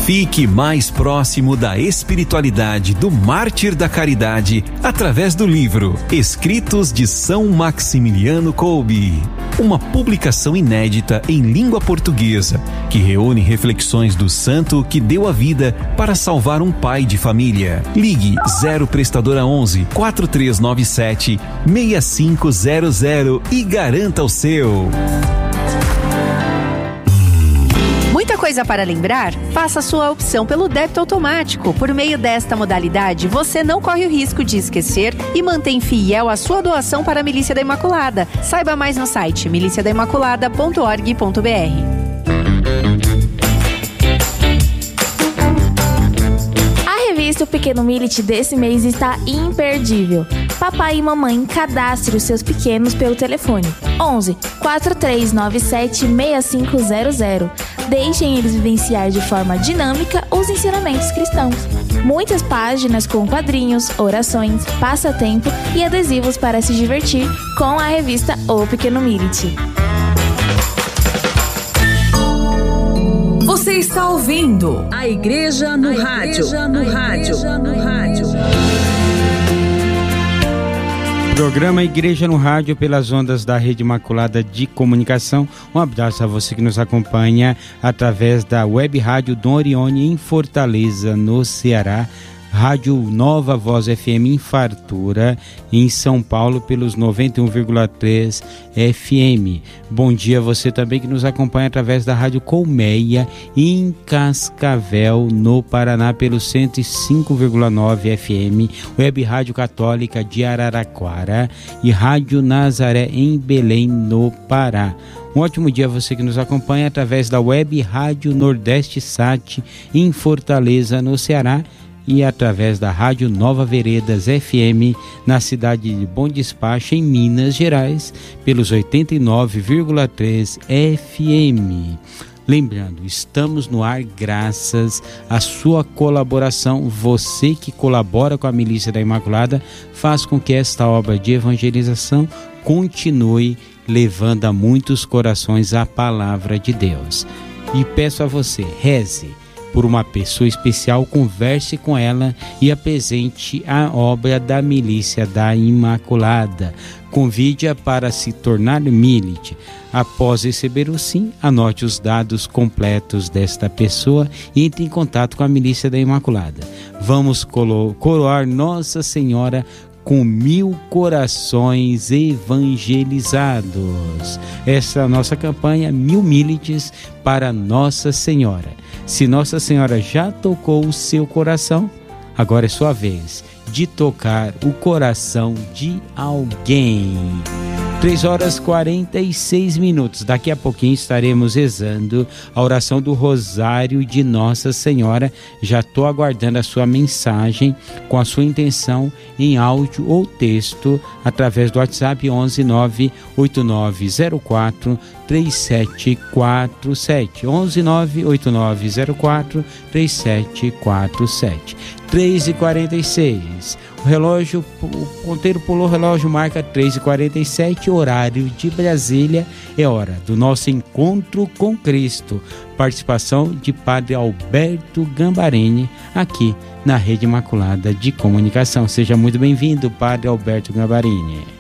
Fique mais próximo da espiritualidade do mártir da caridade através do livro Escritos de São Maximiliano Kolbe, uma publicação inédita em língua portuguesa que reúne reflexões do santo que deu a vida para salvar um pai de família. Ligue 0 prestadora 11 4397 6500 e garanta o seu. Muita coisa para lembrar? Faça a sua opção pelo débito automático. Por meio desta modalidade, você não corre o risco de esquecer e mantém fiel a sua doação para a Milícia da Imaculada. Saiba mais no site miliciadaimaculada.org.br. O Pequeno Milite desse mês está imperdível. Papai e mamãe, cadastre os seus pequenos pelo telefone 11 4397 6500. Deixem eles vivenciar de forma dinâmica os ensinamentos cristãos. Muitas páginas com quadrinhos, orações, passatempo e adesivos para se divertir com a revista O Pequeno Milite. Você está ouvindo a Igreja no Rádio. Programa Igreja no Rádio pelas ondas da Rede Imaculada de Comunicação. Um abraço a você que nos acompanha através da Web Rádio Dom Orione em Fortaleza, no Ceará. Rádio Nova Voz FM em Fartura, em São Paulo, pelos 91,3 FM. Bom dia a você também que nos acompanha através da Rádio Colmeia, em Cascavel, no Paraná, pelo 105,9 FM. Web Rádio Católica de Araraquara e Rádio Nazaré, em Belém, no Pará. Um ótimo dia a você que nos acompanha através da Web Rádio Nordeste Sat, em Fortaleza, no Ceará, e através da Rádio Nova Veredas FM, na cidade de Bom Despacho, em Minas Gerais, pelos 89,3 FM. Lembrando, estamos no ar graças à sua colaboração. Você que colabora com a Milícia da Imaculada faz com que esta obra de evangelização continue levando a muitos corações a palavra de Deus. E peço a você, reze por uma pessoa especial, converse com ela e apresente a obra da Milícia da Imaculada. Convide-a para se tornar milite. Após receber o sim, anote os dados completos desta pessoa e entre em contato com a Milícia da Imaculada. Vamos coroar Nossa Senhora com 1000 corações evangelizados. Essa é a nossa campanha, 1000 milites para Nossa Senhora. Se Nossa Senhora já tocou o seu coração, agora é sua vez de tocar o coração de alguém. 3h46. Daqui a pouquinho estaremos rezando a oração do Rosário de Nossa Senhora. Já estou aguardando a sua mensagem com a sua intenção em áudio ou texto através do WhatsApp 11 98904 3747. 11 98904 3747. 3h46. O ponteiro pulou, o relógio marca 3h47, horário de Brasília. É hora do nosso encontro com Cristo. Participação de Padre Alberto Gambarini, aqui na Rede Imaculada de Comunicação. Seja muito bem-vindo, Padre Alberto Gambarini.